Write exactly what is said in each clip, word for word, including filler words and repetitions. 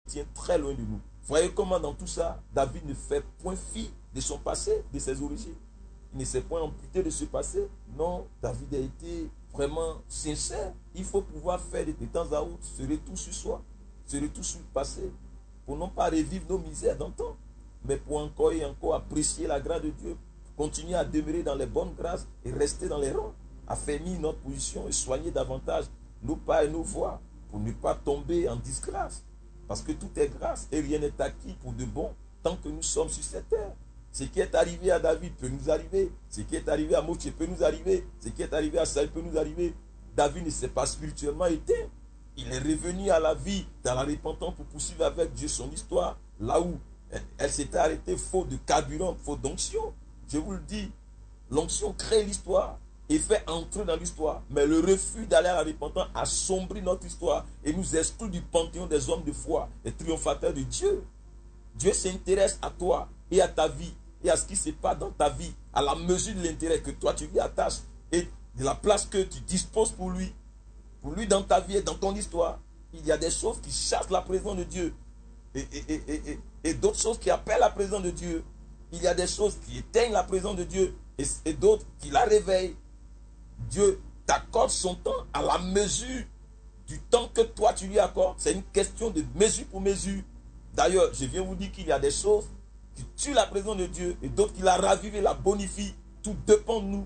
tient très loin de nous. Voyez comment dans tout ça, David ne fait point fi de son passé, de ses origines. Il ne s'est point amputé de ce passé. Non, David a été vraiment sincère. Il faut pouvoir faire de temps à autre ce retour sur soi, ce retour sur le passé, pour non pas revivre nos misères d'antan, mais pour encore et encore apprécier la grâce de Dieu, continuer à demeurer dans les bonnes grâces et rester dans les rangs, affermir notre position et soigner davantage nos pas et nos voies, pour ne pas tomber en disgrâce. Parce que tout est grâce et rien n'est acquis pour de bon tant que nous sommes sur cette terre. Ce qui est arrivé à David peut nous arriver. Ce qui est arrivé à Moïse peut nous arriver. Ce qui est arrivé à Saül peut nous arriver. David ne s'est pas spirituellement éteint. Il est revenu à la vie dans la repentance pour poursuivre avec Dieu son histoire. Là où elle, elle s'était arrêtée faute de carburant, faute d'onction. Je vous le dis, l'onction crée l'histoire et fait entrer dans l'histoire. Mais le refus d'aller à la repentance assombrit notre histoire et nous exclut du panthéon des hommes de foi, des triomphateurs de Dieu. Dieu s'intéresse à toi et à ta vie et à ce qui se passe dans ta vie, à la mesure de l'intérêt que toi tu lui attaches et de la place que tu disposes pour lui. Pour lui dans ta vie et dans ton histoire, il y a des choses qui chassent la présence de Dieu et, et, et, et, et, et d'autres choses qui appellent la présence de Dieu. Il y a des choses qui éteignent la présence de Dieu et, et d'autres qui la réveillent. Dieu t'accorde son temps à la mesure du temps que toi tu lui accordes. C'est une question de mesure pour mesure. D'ailleurs, je viens vous dire qu'il y a des choses qui tuent la présence de Dieu et d'autres qui la ravivent et la bonifient. Tout dépend de nous.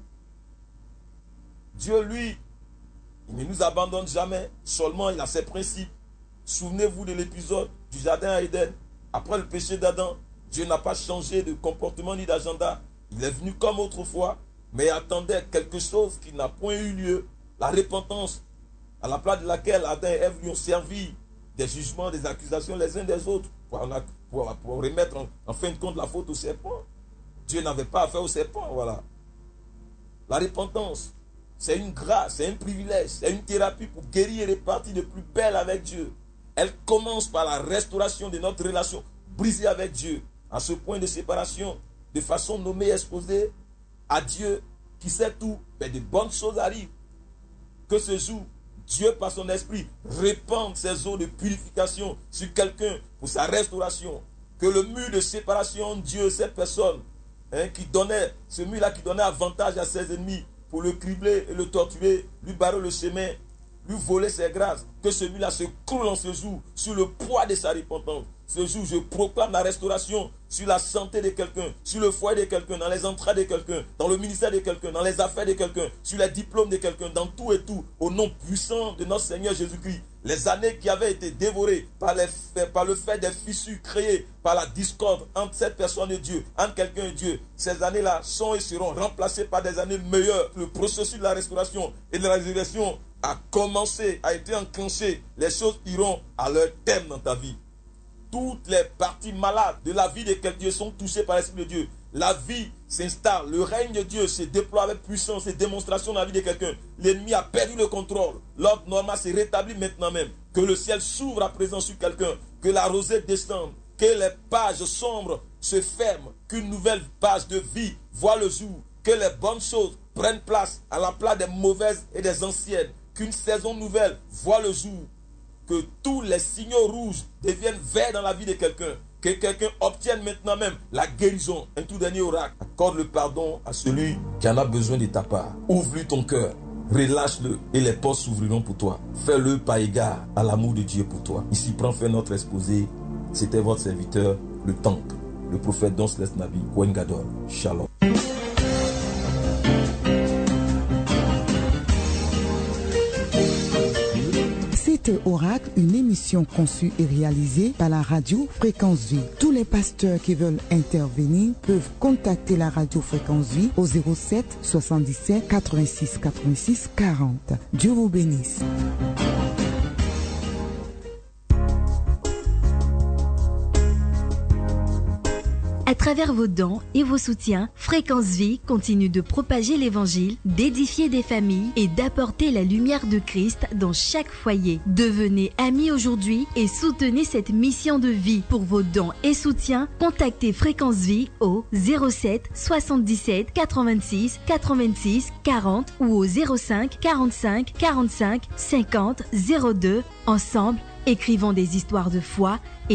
Dieu, lui, il ne nous abandonne jamais. Seulement, il a ses principes. Souvenez-vous de l'épisode du jardin à Éden. Après le péché d'Adam, Dieu n'a pas changé de comportement ni d'agenda. Il est venu comme autrefois, mais il attendait quelque chose qui n'a point eu lieu. La repentance, à la place de laquelle Adam et Ève lui ont servi des jugements, des accusations les uns des autres, pour, pour, pour remettre en, en fin de compte la faute au serpent. Dieu n'avait pas affaire au serpent, voilà. La repentance, c'est une grâce, c'est un privilège, c'est une thérapie pour guérir et repartir de plus belle avec Dieu. Elle commence par la restauration de notre relation brisée avec Dieu, à ce point de séparation, de façon nommée, exposée à Dieu qui sait tout, mais de bonnes choses arrivent. Que ce jour, Dieu, par son esprit, répande ses eaux de purification sur quelqu'un pour sa restauration. Que le mur de séparation, Dieu, cette personne, hein, qui donnait, ce mur-là qui donnait avantage à ses ennemis pour le cribler et le torturer, lui barrer le chemin, lui voler ses grâces, que celui-là se croule en ce jour sur le poids de sa repentance. Ce jour, je proclame la restauration sur la santé de quelqu'un, sur le foyer de quelqu'un, dans les entrailles de quelqu'un, dans le ministère de quelqu'un, dans les affaires de quelqu'un, sur les diplômes de quelqu'un, dans tout et tout, au nom puissant de notre Seigneur Jésus-Christ. Les années qui avaient été dévorées par, les, par le fait des fissures créées par la discorde entre cette personne et Dieu, entre quelqu'un et Dieu, ces années-là sont et seront remplacées par des années meilleures. Le processus de la restauration et de la résurrection a commencé, a été enclenché. Les choses iront à leur terme dans ta vie. Toutes les parties malades de la vie de quelqu'un sont touchées par l'Esprit de Dieu. La vie s'installe, le règne de Dieu se déploie avec puissance et démonstration dans la vie de quelqu'un. L'ennemi a perdu le contrôle. L'ordre normal s'est rétabli maintenant même. Que le ciel s'ouvre à présent sur quelqu'un. Que la rosée descende. Que les pages sombres se ferment. Qu'une nouvelle page de vie voit le jour. Que les bonnes choses prennent place à la place des mauvaises et des anciennes. Qu'une saison nouvelle voit le jour. Que tous les signaux rouges deviennent verts dans la vie de quelqu'un. Que quelqu'un obtienne maintenant même la guérison. Un tout dernier oracle. Accorde le pardon à celui qui en a besoin de ta part. Ouvre-lui ton cœur. Relâche-le et les portes s'ouvriront pour toi. Fais-le par égard à l'amour de Dieu pour toi. Ici prend fin notre exposé. C'était votre serviteur, le Temple, le prophète Don Celeste Nabi, Kohen Gadol. Shalom. C'était Oracle, une émission conçue et réalisée par la radio Fréquence Vie. Tous les pasteurs qui veulent intervenir peuvent contacter la radio Fréquence Vie au zéro sept soixante-dix-sept quatre-vingt-six quatre-vingt-six quarante. Dieu vous bénisse. À travers vos dons et vos soutiens, Fréquence Vie continue de propager l'évangile, d'édifier des familles et d'apporter la lumière de Christ dans chaque foyer. Devenez amis aujourd'hui et soutenez cette mission de vie. Pour vos dons et soutiens, contactez Fréquence Vie au zéro sept soixante-dix-sept quatre-vingt-six quatre-vingt-six quarante ou au zéro cinq quarante-cinq quarante-cinq cinquante zéro deux. Ensemble, écrivons des histoires de foi et